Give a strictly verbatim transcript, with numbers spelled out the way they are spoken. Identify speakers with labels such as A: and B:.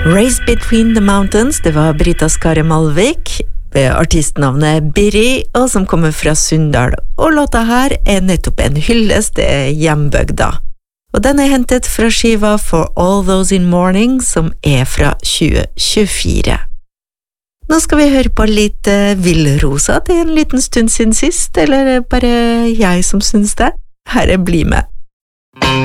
A: Race Between the Mountains, det var Brita Skare Malvik, artistnavnet Birri, og som kommer fra Sunndal. Og låta her er nettopp en hyllest til hjembygda. Og den er hentet fra skiva For All Those in Mourning, som er fra tjue tjuefire. Nå skal vi høre på litt uh, Villrosa til en liten stund siden sist, eller bare jeg som syns det? Her er Bli med.